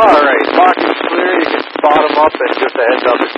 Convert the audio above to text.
All right, pocket's clear. You can bottom up, and just a heads up,